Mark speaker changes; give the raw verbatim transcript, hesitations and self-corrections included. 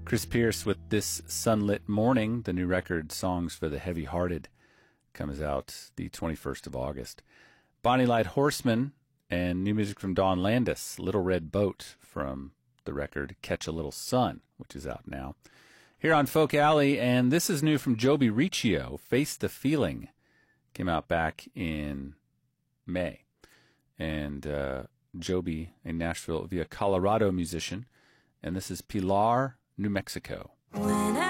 Speaker 1: Chris Pierce with This Sunlit Morning. The new record, Songs for the Heavy-Hearted, comes out the twenty-first of August. Bonnie Light Horseman and new music from Dawn Landis, Little Red Boat, from the record Catch a Little Sun, which is out now. Here on Folk Alley, and this is new from Joby Riccio, Face the Feeling. Came out back in May. And uh, Joby, a Nashville via Colorado musician. And this is Pilar, New Mexico.
Speaker 2: When